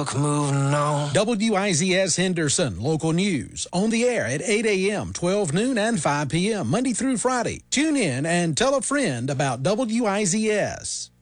stuck moving on. WIZS Henderson, local news. On the air at 8 a.m., 12 noon, and 5 p.m., Monday through Friday. Tune in and tell a friend about WIZS.